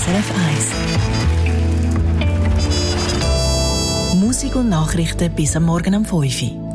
SRF 1. Musik und Nachrichten bis am Morgen um 5 Uhr.